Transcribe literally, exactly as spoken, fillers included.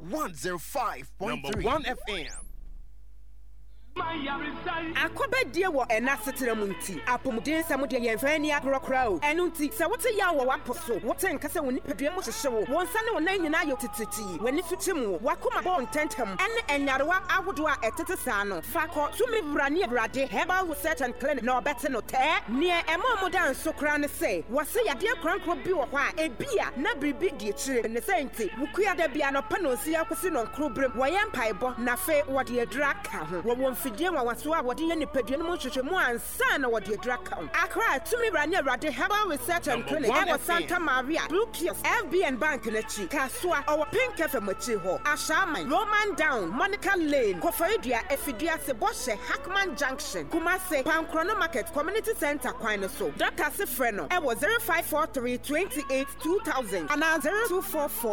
one oh five point three. Number one F M. Akobedie wo enasetera munti apomuden samude yenfani akrokra o enunti se wote ya wo waposo wote nkase woni pedua mo hyehye wo wonsa ne wonan nyina ayo tititi wani fitim wakoma bon tentem ene enyarewa ahodo a etete saa no fako tumi brane brade herbal research and clinic no bete no te ne emo modan sokra ne se wose yade krankro bi wo ho a ebia na bribi die chire ne senti wukua da bia no panosi akosi no nkrobrem woyem paibo na fe wode adura ka ho wo fidie wa waso a wode ye nipadua no mo hwehwe mu ansa na wode adura ka akra tumi brane awrade herbal research and clinic e Santa Maria Blue Kiosk F B N Bank na chi kaswa o pink cafe machi ho ashaman Roman Down Monica Lane Kofaidua Efidua se Boshe Hackman Junction Kumase Pankrono Market Community Center kwan no so Doctor Sefreno e wo zero five four three two eight two thousand and zero two four four